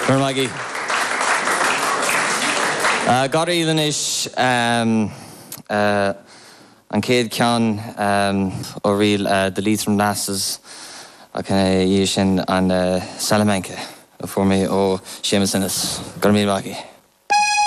Maggie. Got Ilan ish an céad ceann ó riil the lead from NASA's an Salamanca for me ó Seamus Innes. Got Maggie.